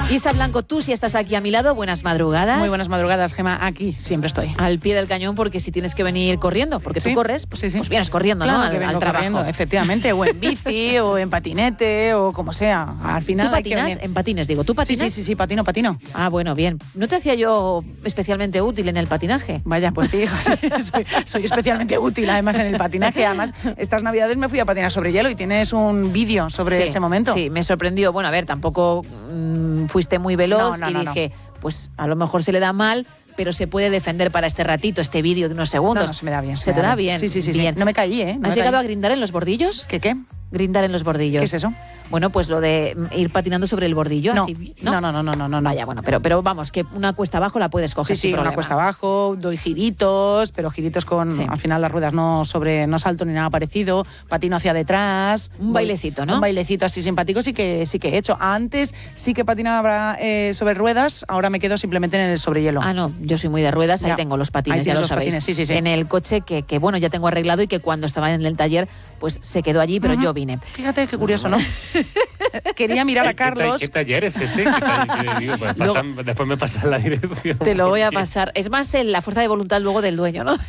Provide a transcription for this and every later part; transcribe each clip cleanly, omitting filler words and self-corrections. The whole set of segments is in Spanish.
Isa Blanco, tú si estás aquí a mi lado, buenas madrugadas. Muy buenas madrugadas, Gema. Aquí siempre estoy. Al pie del cañón, porque si tienes que venir corriendo, porque tú corres, pues vienes corriendo, claro, ¿no? Al trabajo. Corriendo, efectivamente, o en bici, o en patinete, o como sea. Al final ¿Tú patinas? En patines, digo. ¿Tú patinas? Sí, patino. Ah, bueno, bien. ¿No te hacía yo especialmente útil en el patinaje? Vaya, pues sí, soy especialmente útil además en el patinaje. Además, estas navidades me fui a patinar sobre hielo y tienes un vídeo sobre ese momento. Sí, me sorprendió. Bueno, a ver, tampoco fuiste muy veloz y dije, pues a lo mejor se le da mal, pero se puede defender para este ratito, este vídeo de unos segundos. No, se me da bien. ¿Se te da bien? Sí. Bien. No me caí, ¿eh? ¿Has llegado a grindar en los bordillos? ¿Qué? Grindar en los bordillos. ¿Qué es eso? Bueno, pues lo de ir patinando sobre el bordillo. No, así, no. Vaya, bueno, pero vamos, que una cuesta abajo la puedes coger sin problema. Una cuesta abajo, doy giritos, pero giritos con, al final las ruedas no salto ni nada parecido, patino hacia detrás. Un bailecito, ¿no? Un bailecito así simpático sí que he hecho. Antes sí que patinaba sobre ruedas, ahora me quedo simplemente en el sobre hielo. Ah, no, yo soy muy de ruedas, ahí tengo los patines, ya lo sabéis. Patines, sí. En el coche que bueno, ya tengo arreglado y que cuando estaba en el taller, pues se quedó allí, pero yo vine. Fíjate qué curioso, ¿no? Quería mirar a Carlos. ¿Qué taller es ese? Después me pasas la dirección. Te lo voy a pasar. Es más la fuerza de voluntad luego del dueño, ¿no?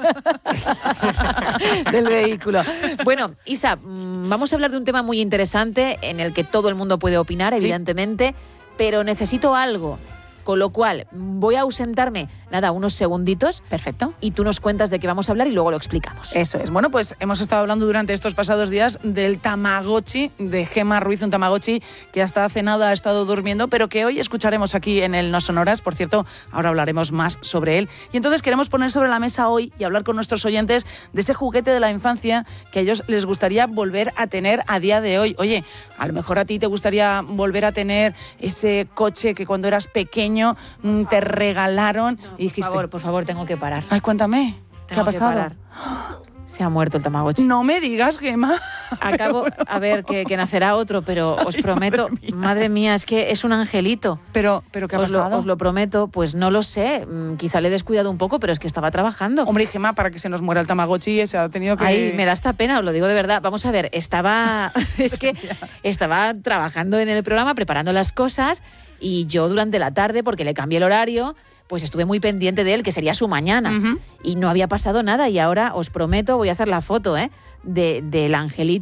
Del vehículo. Bueno, Isa, vamos a hablar de un tema muy interesante en el que todo el mundo puede opinar, evidentemente, pero necesito algo. Con lo cual, voy a ausentarme, unos segunditos. Perfecto. Y tú nos cuentas de qué vamos a hablar y luego lo explicamos. Eso es. Bueno, pues hemos estado hablando durante estos pasados días del Tamagotchi, de Gema Ruiz, un Tamagotchi que hasta hace nada ha estado durmiendo, pero que hoy escucharemos aquí en el No Sonoras. Por cierto, ahora hablaremos más sobre él. Y entonces queremos poner sobre la mesa hoy y hablar con nuestros oyentes de ese juguete de la infancia que a ellos les gustaría volver a tener a día de hoy. Oye, a lo mejor a ti te gustaría volver a tener ese coche que cuando eras pequeño te regalaron y dijiste... Por favor, tengo que parar. Ay, cuéntame, ¿qué ha pasado? Se ha muerto el Tamagotchi. No me digas, Gemma. Acabo, a ver, que nacerá otro, pero os prometo, madre mía, es que es un angelito. ¿Pero qué ha pasado? Os lo prometo, pues no lo sé, quizá le he descuidado un poco, pero es que estaba trabajando. Hombre, Gemma, para que se nos muera el Tamagotchi, se ha tenido que... Ay, me da esta pena, os lo digo de verdad. Vamos a ver, estaba trabajando en el programa, preparando las cosas, y yo durante la tarde, porque le cambié el horario, pues estuve muy pendiente de él, que sería su mañana. Y no había pasado nada, y ahora os prometo, voy a hacer la foto del angelito.